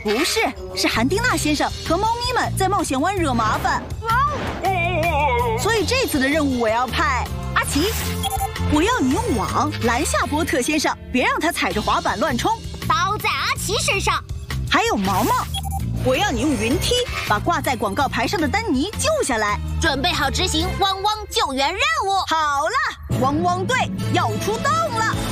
不是，是韩丁娜先生和猫咪们在冒险湾惹麻烦。所以这次的任务我要派阿奇。我要你用网拦下波特先生，别让他踩着滑板乱冲。 包在阿奇身上。 还有毛毛，我要你用云梯把挂在广告牌上的丹尼救下来。 准备好执行汪汪救援任务。 好了，汪汪队要出动了。